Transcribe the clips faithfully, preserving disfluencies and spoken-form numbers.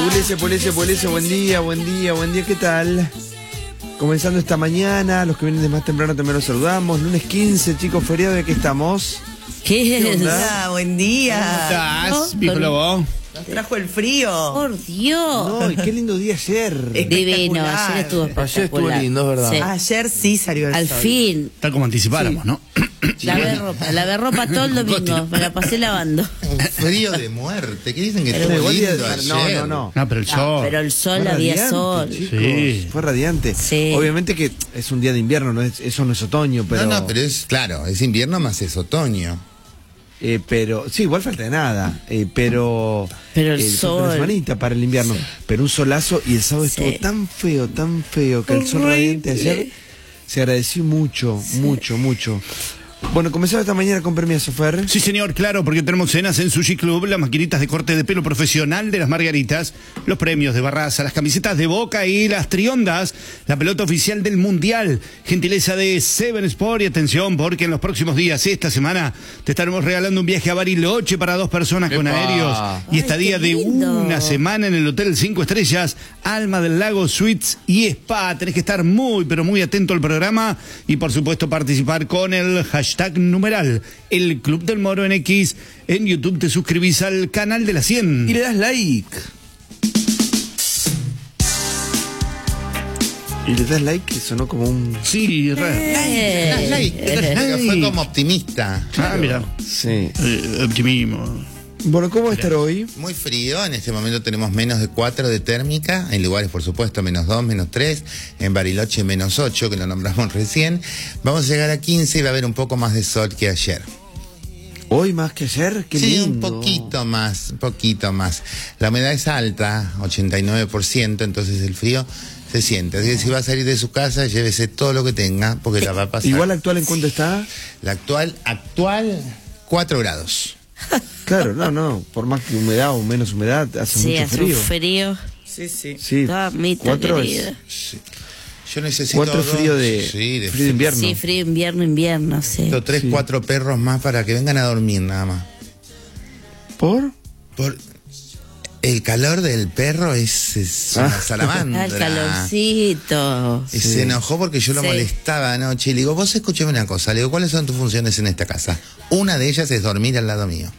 Pulese, pulese, pulese, buen día, buen día, buen día, ¿qué tal? Comenzando esta mañana, los que vienen de más temprano también los saludamos. Lunes quince, chicos, feriado, ¿de qué estamos? ¿Qué, ¿Qué es? onda? Buen día. ¿Cómo estás, ¿No? viejo lobo? Nos trajo el frío. Por Dios. No, y qué lindo día ayer. Divino, espectacular. ayer estuvo espectacular. Ayer estuvo lindo, es verdad. Sí. Ayer sí salió el Al sol. fin. Tal como anticipáramos, ¿no? Lavé ropa, lavé ropa todo el domingo, me la pasé lavando. Un frío de muerte. ¿Qué dicen que Pero estuvo igual día lindo de- ayer? No, no, no. No, pero el Ah, sol. pero el sol, Fue había radiante, sol. chicos, Sí. fue radiante. Sí. Obviamente que es un día de invierno, no es, eso no es otoño, pero... No, no, pero es, claro, es invierno más es otoño. Eh, pero, sí, igual falta de nada, eh, pero... Pero el eh, falta sol. una semanita para el invierno, pero un solazo y el sábado Sí. estuvo tan feo, tan feo, que el sol radiante ayer se agradeció mucho, mucho, mucho. Bueno, comenzamos esta mañana con permiso, Fer. Sí, señor, claro, porque tenemos cenas en Sushi Club, las maquinitas de corte de pelo profesional de las Margaritas, los premios de Barraza, las camisetas de Boca y las triondas, la pelota oficial del Mundial, gentileza de Seven Sport y atención, porque en los próximos días, esta semana, te estaremos regalando un viaje a Bariloche para dos personas con ¡Epa! aéreos y Ay, estadía qué de lindo. una semana en el Hotel Cinco Estrellas, Alma del Lago Suites y Spa. Tenés que estar muy, pero muy atento al programa y, por supuesto, participar con el hashtag numeral el Club del Moro en X. En YouTube te suscribís al canal de la cien Y le das like. Y le das like, que sonó como un... Sí, re. Eh, Le das like. eh, Fue como optimista. Ah, mira, Sí. eh, optimismo. Bueno, ¿cómo va a estar hoy? Muy frío, en este momento tenemos menos de cuatro de térmica, en lugares por supuesto menos dos, menos tres, en Bariloche menos ocho, que lo nombramos recién. Vamos a llegar a quince y va a haber un poco más de sol que ayer. ¿Hoy más que ayer? Qué Sí, lindo. un poquito más, un poquito más. La humedad es alta, ochenta y nueve por ciento, entonces el frío se siente. Así que si va a salir de su casa, llévese todo lo que tenga, porque la va a pasar. Igual actual, ¿en cuánto está? La actual, actual, cuatro grados. Claro, no, no, por más que humedad o menos humedad, hace Sí, mucho hace frío. un frío. Sí, sí. Sí, Mamita cuatro querida. es, Sí. Yo necesito cuatro dos- frío de, sí, de frío de invierno. Sí, frío, invierno, invierno, sí. necesito tres, Sí. cuatro perros más para que vengan a dormir nada más. ¿Por? Por el calor del perro es, es una Ah. salamandra. Ah, el calorcito. Y se enojó porque yo lo Sí. molestaba anoche y le digo, vos escuchame una cosa, le digo, ¿cuáles son tus funciones en esta casa? Una de ellas es dormir al lado mío.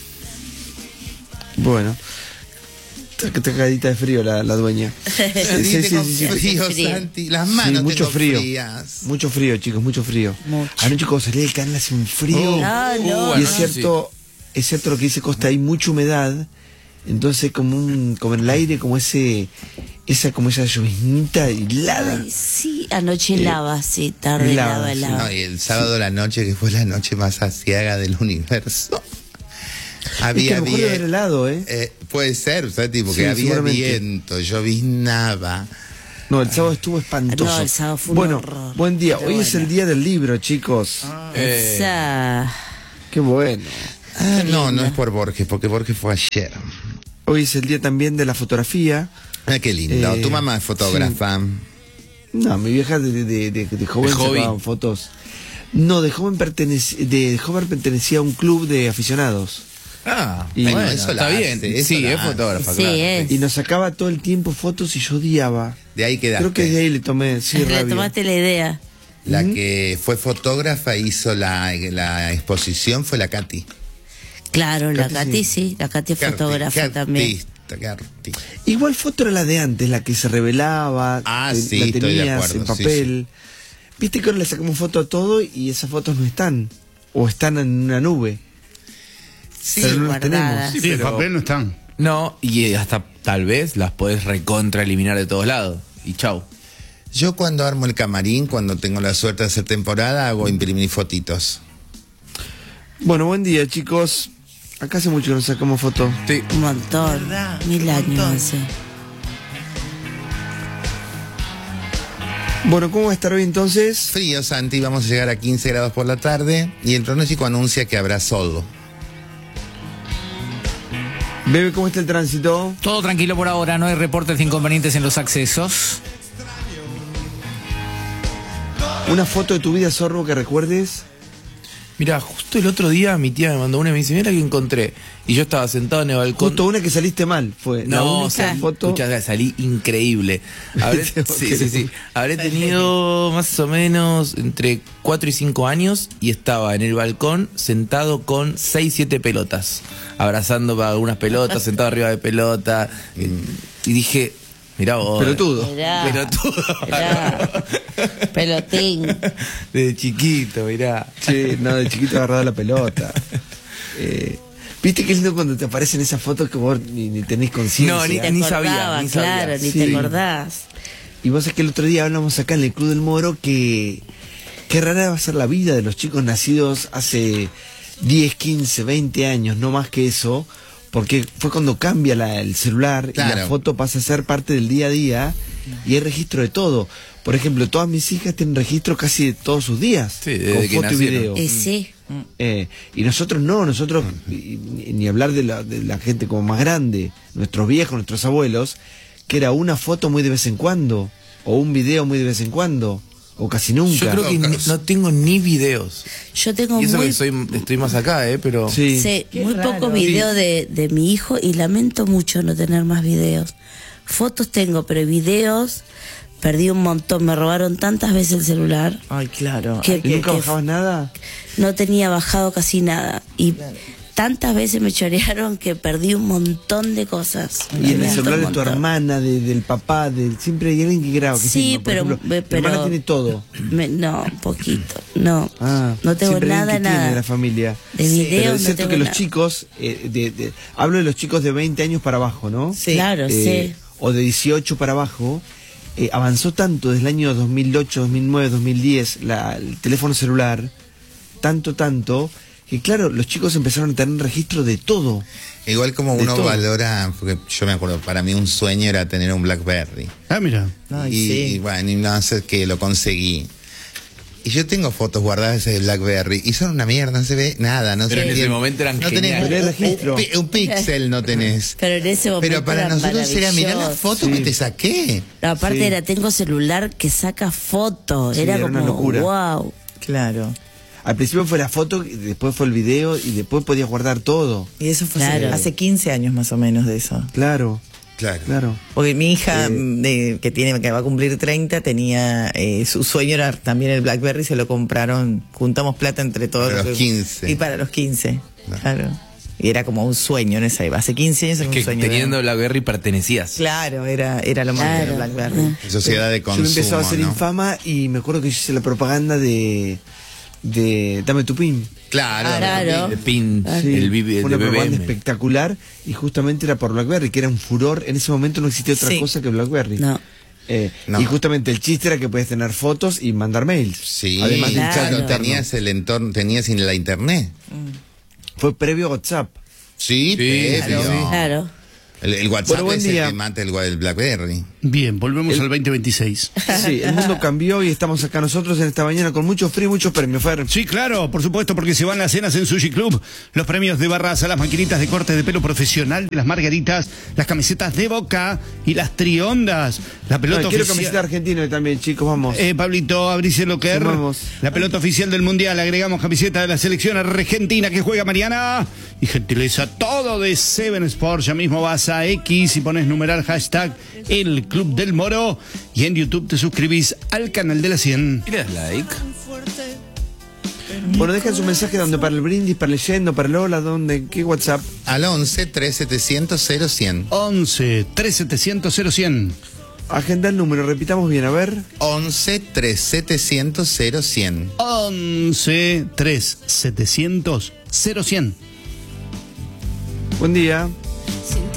Bueno. Está cagadita de frío la, la dueña. Sí, sí, sí, Tengo sí, sí. frío, Frío. Santi. Las manos Sí, mucho tengo frío. frías. Mucho frío, chicos, mucho frío. Mucho. Anoche cuando salí del canal hace un frío. Ah, no. y es cierto, es cierto lo que dice Costa, hay mucha humedad. Entonces como un, como en el aire, como ese, esa, como esa lloviznita helada. Ay, sí, anoche helaba, sí, tarde helaba, helaba, sí. helaba. No, y el sábado a la noche, que fue la noche más asiaga del universo. Es que a Había lo mejor debe haber viento. helado, ¿eh? Eh, puede ser, Santi, porque Sí, había seguramente. viento, lloviznaba. No, el sábado estuvo espantoso. No, el sábado fue un Bueno, horror. buen día. Pero Hoy es bueno. el día del libro, chicos. Esa. Qué bueno. Ah, no, no es por Borges, porque Borges fue ayer. Hoy es el día también de la fotografía. Ah, qué lindo. Eh, Tu mamá es fotógrafa. No, mi vieja de, de, de, de joven De hobby. sacaba fotos. No, de joven, pertenec de joven pertenecía a un club de aficionados. Ah, Y- bueno, Bueno, eso está la bien. hace, eso Sí, la es hace. fotógrafa, Sí, claro. es. Y nos sacaba todo el tiempo fotos y yo odiaba. De ahí quedaste. Creo que de ahí le tomé, sí, Le rabia. tomaste la idea. La que fue fotógrafa hizo la, la exposición fue la Katy. Claro, la Katy, Katy sí. sí, la Katy es Qué arti- fotógrafa qué también. artista, qué artista. Igual foto era la de antes, la que se revelaba. Ah, te- sí, la estoy de tenías acuerdo, en sí, papel. Viste que ahora le sacamos foto a todo y esas fotos no están. O están en una nube. Sí, Pero no las guardadas. tenemos. Sí, en pero- papel no están. No, y hasta tal vez las podés recontra eliminar de todos lados. Y chau. yo cuando armo el camarín, cuando tengo la suerte de hacer temporada, hago imprimir fotitos. Bueno, buen día, chicos. Acá hace mucho que nos sacamos foto. Sí. Un montón. ¿Verdad? Mil Un años montón. hace. Bueno, ¿cómo va a estar hoy entonces? Frío, Santi, vamos a llegar a quince grados por la tarde y el pronóstico anuncia que habrá sol. Bebe, ¿cómo está el tránsito? Todo tranquilo por ahora, no hay reportes de inconvenientes en los accesos. ¿Una foto de tu vida, Zorro, que recuerdes? Mira, justo el otro día mi tía me mandó una y me dice, mira que encontré. Y yo estaba sentado en el balcón. Justo una que saliste mal, fue la No, única o sea, foto. escuchá, salí increíble. Habré, Tengo sí, que- sí, sí. Habré tenido más o menos entre cuatro y cinco años y estaba en el balcón sentado con seis, siete pelotas. Abrazando para algunas pelotas, sentado arriba de pelota. Y dije, mirá vos. Pelotudo. Mirá, Pelotudo. mirá. Pelotín. Desde chiquito, mirá. Sí, no, de chiquito agarrado la pelota. Eh, ¿Viste qué lindo cuando te aparecen esas fotos que vos ni, ni tenés conciencia? No, ni- Te ni acordabas, sabía, ni sabía. claro, ni Sí. te acordás. Y vos sabés que el otro día hablamos acá en el Club del Moro que qué rara va a ser la vida de los chicos nacidos hace diez, quince, veinte años, no más que eso, porque fue cuando cambia la- el celular y la Claro. foto pasa a ser parte del día a día y hay registro de todo. Por ejemplo, todas mis hijas tienen registro casi de todos sus días, Sí, desde con que foto y nacieron. video. Eh, sí. Eh, y nosotros no, nosotros, y- ni, ni hablar de la, de la gente como más grande, nuestros viejos, nuestros abuelos, que era una foto muy de vez en cuando, o un video muy de vez en cuando, o casi nunca. Yo creo que ni- no tengo ni videos. Yo tengo Y eso muy, que soy, estoy más acá, ¿eh? Pero... Sí. sí, Qué muy raro. pocos videos de, de mi hijo y lamento mucho no tener más videos. Fotos tengo, pero videos perdí un montón. Me robaron tantas veces el celular. Ay, claro. ¿Qué? Ay, ¿Y nunca que- bajabas nada? No tenía bajado casi nada. Y tantas veces me chorearon que perdí un montón de cosas. Y en el Lamento celular un de tu montón. hermana. hermana, de- del papá, de, siempre hay alguien que graba. Que Sí, filma. Por pero, ejemplo, eh, mi pero hermana tiene todo. me- no, poquito. No, Ah, no tengo siempre hay nada, alguien que tiene nada. de la familia. De Sí. videos Pero es no cierto tengo que los nada. chicos, eh, de, de- hablo de los chicos de veinte años para abajo, ¿no? Sí. Claro, Eh, sí. o de dieciocho para abajo, eh, avanzó tanto desde el año dos mil ocho, dos mil nueve, dos mil diez la, el teléfono celular, tanto, tanto, que claro, los chicos empezaron a tener registro de todo. Igual como De uno todo. valora, porque yo me acuerdo, para mí un sueño era tener un BlackBerry. Ah, mira. Ay, y, sí. y bueno, y no sé que lo conseguí. Y yo tengo fotos guardadas de BlackBerry y son una mierda, no se ve nada. No Pero se en ese ve- momento eran no geniales. tenés Tenés registro. un, pi- un píxel no tenés. Pero en ese momento Pero para era nosotros era, mirá la maravilloso. foto Sí. que te saqué. No, aparte Sí. era, tengo celular que saca fotos. Sí, era era como, una locura. wow. Claro. Al principio fue la foto, y después fue el video y después podías guardar todo. Y eso fue Claro. hace, hace quince años más o menos de eso. Claro, Claro. claro. Porque mi hija, Eh. mm, de- que tiene que va a cumplir treinta, tenía eh, su sueño era también el BlackBerry, se lo compraron, juntamos plata entre todos. Para los que- quince. Y para los quince, No. claro. Y era como un sueño en esa época. Hace quince años era Que un sueño. teniendo era- BlackBerry pertenecías. Claro, era, era lo más Claro. de BlackBerry. Sociedad de Yo consumo, me empezó a hacer ¿no? infama y me acuerdo que yo hice la propaganda de, de Dame tu pin. Claro. Claro. El PIN, Sí, el, B- fue el una de propaganda B B M. espectacular y justamente era por BlackBerry, que era un furor. En ese momento no existía otra Sí. cosa que BlackBerry. No. Eh, No. Y justamente el chiste era que podías tener fotos y mandar mails. Sí, Además del Claro. chat claro, interno. tenías el entorno, tenías la internet. Fue previo a WhatsApp. Sí, Sí, pero sí, sí. Claro. El, el WhatsApp Bueno, buen es día. el que mata el, el BlackBerry. Bien, volvemos El- al veinte veintiséis. Sí, el mundo cambió y estamos acá nosotros en esta mañana con mucho frío y muchos premios. Fer. Sí, claro, por supuesto, porque se van las cenas en Sushi Club, los premios de Barraza, las maquinitas de corte de pelo profesional de las margaritas, las camisetas de Boca y las triondas, la pelota No, quiero oficial. camiseta argentina hoy también, chicos, vamos. Eh, Pablito, abrís el locker. Sumamos. La pelota oficial del Mundial. Agregamos camiseta de la selección argentina que juega Mariana. Y gentileza, todo de Seven Sports. Ya mismo vas a X y pones numeral hashtag El Club del Moro. Y en YouTube te suscribís al canal de la cien. ¿Y le das like? Bueno, dejen su mensaje donde para el brindis, para el leyendo, para el hola, donde, ¿qué WhatsApp? Al once, tres setecientos, cero cien. once, tres setecientos, cero cien. Agenda el número, repitamos bien, a ver. once, tres setecientos, cero cien. once, tres setecientos, cero cien. Buen día. Sin ti